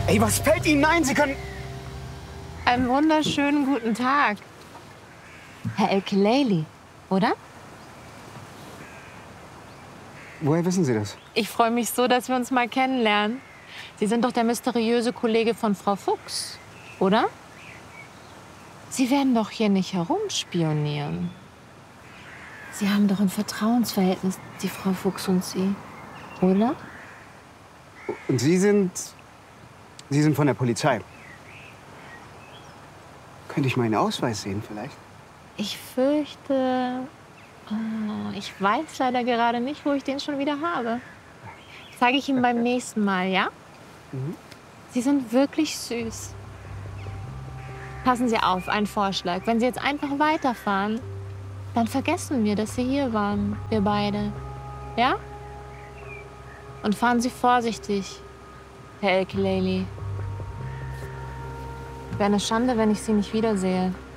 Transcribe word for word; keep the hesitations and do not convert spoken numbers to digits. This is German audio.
Ey, was fällt Ihnen ein? Sie können... Einen wunderschönen guten Tag. Herr El-Kelaili, oder? Woher wissen Sie das? Ich freue mich so, dass wir uns mal kennenlernen. Sie sind doch der mysteriöse Kollege von Frau Fuchs, oder? Sie werden doch hier nicht herumspionieren. Sie haben doch ein Vertrauensverhältnis, die Frau Fuchs und Sie, oder? Und Sie sind... Sie sind von der Polizei. Könnte ich meinen Ausweis sehen vielleicht? Ich fürchte... Oh, ich weiß leider gerade nicht, wo ich den schon wieder habe. Zeige ich Ihnen beim nächsten Mal, ja? Mhm. Sie sind wirklich süß. Passen Sie auf, ein Vorschlag. Wenn Sie jetzt einfach weiterfahren, dann vergessen wir, dass Sie hier waren, wir beide. Ja? Und fahren Sie vorsichtig, Herr El-Kelaili. Wäre eine Schande, wenn ich Sie nicht wiedersehe.